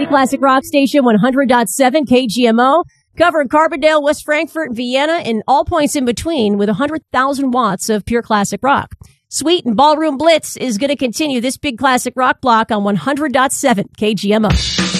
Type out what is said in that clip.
Classic Rock Station 100.7 KGMO, covering Carbondale, West Frankfort, Vienna, and all points in between with 100,000 watts of pure classic rock. Sweet and Ballroom Blitz is going to continue this big classic rock block on 100.7 KGMO.